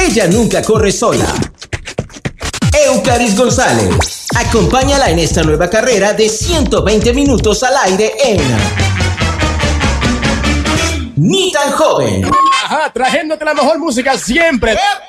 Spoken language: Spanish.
Ella nunca corre sola. Eucaris González. Acompáñala en esta nueva carrera de 120 minutos al aire en Ni tan joven. Ajá, trayéndote la mejor música siempre.